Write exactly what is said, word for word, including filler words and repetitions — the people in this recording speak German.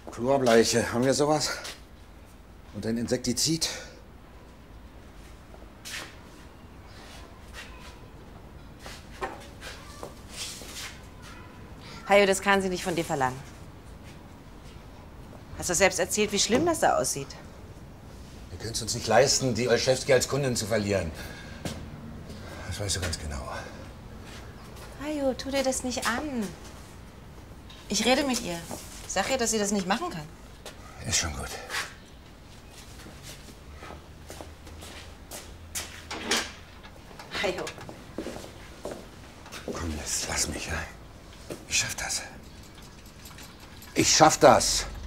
Chlorbleiche, haben wir sowas? Und ein Insektizid? Hajo, das kann sie nicht von dir verlangen. Hast du selbst erzählt, wie schlimm das da aussieht? Wir können es uns nicht leisten, die Olszewski als Kundin zu verlieren. Das weißt du ganz genau. Hajo, tu dir das nicht an. Ich rede mit ihr. Sag ihr, dass sie das nicht machen kann. Ist schon gut. Hajo. Komm jetzt, lass mich, ja? Ich schaff das. Ich schaff das.